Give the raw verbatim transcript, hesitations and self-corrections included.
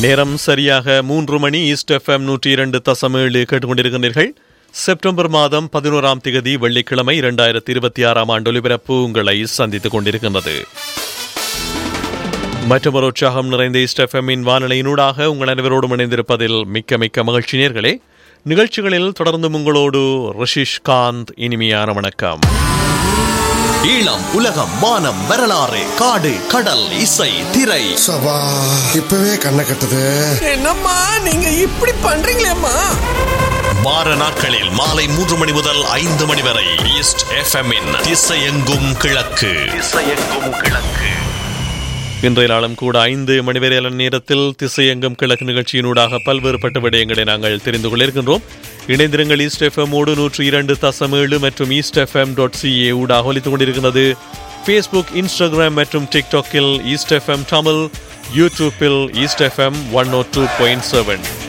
நேரம் சரியாக மூன்று மணி. ஈஸ்ட் எஃப்எம் நூற்றி இரண்டு தசம் ஏழு கேட்டுக்கொண்டிருக்கிறீர்கள். செப்டம்பர் மாதம் பதினோராம் திகதி வெள்ளிக்கிழமை இரண்டாயிரத்தி இருபத்தி ஆறாம் ஆண்டு ஒலிபரப்பு உங்களை சந்தித்துக் கொண்டிருக்கின்றது. மற்றொரு உற்சாகம் நிறைந்த ஈஸ்ட் எஃப்எம்மின் வானொலியினூடாக உங்கள் அனைவரோடும் இணைந்திருப்பதில் மிக்க மிக்க மகிழ்ச்சி நேயர்களே. நிகழ்ச்சிகளில் தொடர்ந்து உங்களோடு ரிஷிஷ் காந்த். இனிமையான வணக்கம். ஈழம், உலகம், வானம், வரலாறு, காடு, கடல், இசை, திரை. சபா இப்பவே கண்ணை கட்டுது. என்னம்மா நீங்க இப்படி பண்றீங்களேம்மா? வார நாட்களில் மாலை மூன்று மணி முதல் ஐந்து மணி வரை ஈஸ்ட் எஃப்எம்மின் திசையெங்கும் கிழக்கு. திசையெங்கும் கிழக்கு. இன்றைய நாளும் கூட ஐந்து மணி வரை நேரத்தில் திசையெங்கும் கிழக்கு நிகழ்ச்சியினூடாக பல்வேறுபட்ட விடயங்களை நாங்கள் தெரிந்து கொள்ள இருக்கின்றோம். இணைந்திருங்கள். ஈஸ்ட் எஃப்எம்மோடு நூற்றி இரண்டு தசம் ஏழு மற்றும் ஈஸ்ட் எஃப்எம் டாட் சிஏ ஊடாக ஒலித்துக் கொண்டிருக்கிறது. ஃபேஸ்புக், இன்ஸ்டாகிராம் மற்றும் டிக்டாக்கில் ஈஸ்ட் எஃப்எம் தமிழ், யூடியூப்பில் ஈஸ்ட் எஃப்எம் ஒன் ஓ டூ பாயிண்ட் செவன்.